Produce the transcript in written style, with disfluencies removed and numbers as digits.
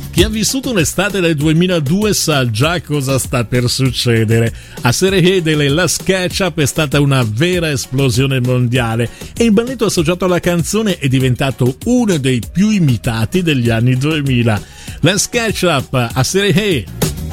Chi ha vissuto un'estate del 2002 sa già cosa sta per succedere. A Serehé delle Last Ketchup è stata una vera esplosione mondiale e il balletto associato alla canzone è diventato uno dei più imitati degli anni 2000. Last Ketchup a Serehé.